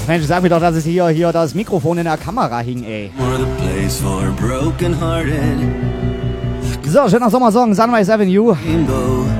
Mensch, sag mir doch, dass es hier das Mikrofon in der Kamera hing, ey. So, schöner Sommersong, Sunrise Avenue.